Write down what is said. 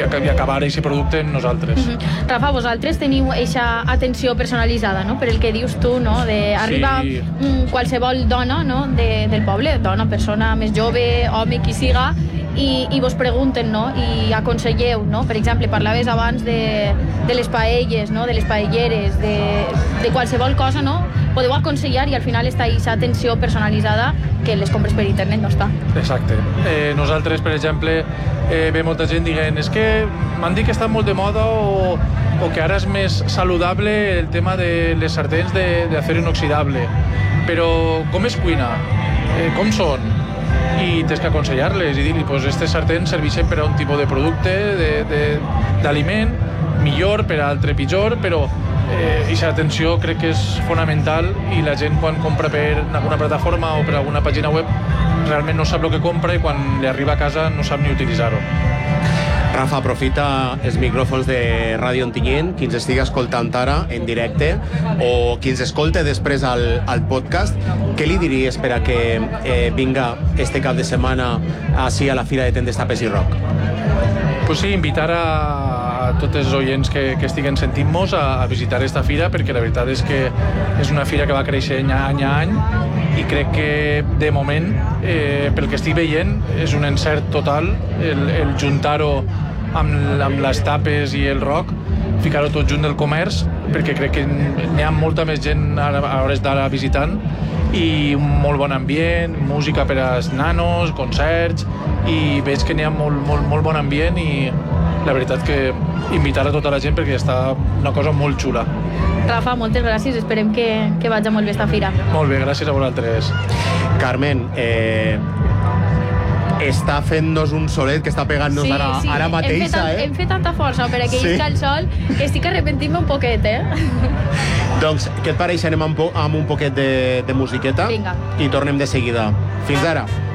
acabar aquest producte amb nosaltres. Rafa, vosaltres teniu aquesta atenció personalitzada, no? Per el que dius tu, no? Arriba qualsevol dona, no? Del poble, dona, persona més jove, home, qui siga, i vos pregunten, no? I aconselleu, no? Per exemple, parlaves abans de les paelles, no? De les paelleres, de qualsevol cosa, no? Podeu aconsellar i al final està aquesta atenció personalitzada que les compres per internet no està. Exacte. Nosaltres, per exemple, ve molta gent dient és que m'han dit que està molt de moda o que ara és més saludable el tema de les sartens d'acer inoxidable. Però com es cuina? Com són? I tens que aconsellar-les i dir-li pues aquestes sartens serveixen per a un tipus de producte, d'aliment, millor, per a altre pitjor, però aquesta atenció crec que és fonamental i la gent quan compra per alguna plataforma o per alguna pàgina web realment no sap el que compra i quan li arriba a casa no sap ni utilitzar-ho. Rafa, aprofita els micròfons de Ràdio Ontinyent, qui ens estigui escoltant ara en directe o qui ens escolte després al podcast, què li diries per a que vinga este cap de setmana així a la Fira de Tendes Tapes i Roc? Pues sí, invitar a tots els oients que estiguen sentint-nos a visitar esta fira, perquè la veritat és que és una fira que va créixer any a any i crec que de moment, pel que estic veient, és un encert total el juntar-ho amb les tapes i el rock, ficar-ho tot junt del comerç, perquè crec que n'hi ha molta més gent a hores d'ara visitant i un molt bon ambient, música per als nanos, concerts, i veig que n'hi ha molt bon ambient i la veritat que invitar a tota la gent perquè està una cosa molt xula. Rafa, moltes gràcies, esperem que vagi molt bé esta fira. Molt bé, gràcies a vosaltres. Carmen, està fent-nos un solet que està pegant-nos ara mateix. Hem fet tanta força per que isca el sol que estic arrepentint-me un poquet, Doncs, què et pareix? Anem amb un poquet de musiqueta? Vinga. I tornem de seguida. Fins ara.